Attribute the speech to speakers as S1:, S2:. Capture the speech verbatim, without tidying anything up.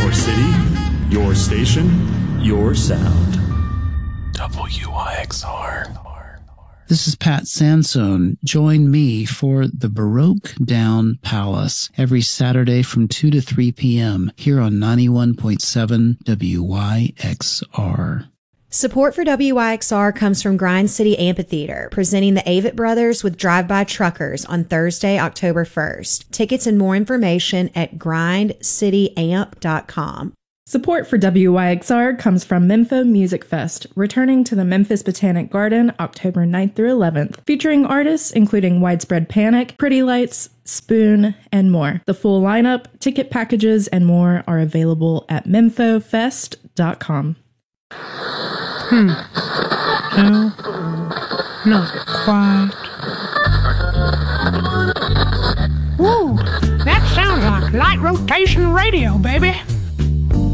S1: Your city, your station, your sound.
S2: W Y X R.
S3: This is Pat Sansone. Join me for the Baroque Down Palace every Saturday from two to three p.m. here on ninety-one point seven W Y X R.
S4: Support for W Y X R comes from Grind City Amphitheater, presenting the Avett Brothers with Drive-By Truckers on Thursday, October first. Tickets and more information at grind city amp dot com.
S5: Support for W Y X R comes from Mempho Music Fest, returning to the Memphis Botanic Garden October ninth through eleventh, featuring artists including Widespread Panic, Pretty Lights, Spoon, and more. The full lineup, ticket packages, and more are available at mempho fest dot com.
S6: Hmm. No, not quite. Whoa, that sounds like light rotation radio, baby.